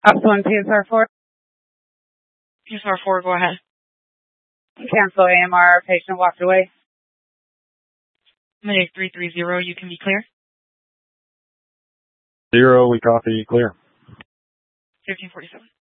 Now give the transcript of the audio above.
Upland PSR4. PSR4, go ahead. Cancel AMR, patient walked away. Mayday 330, you can be clear. 0, we copy, clear. 1547.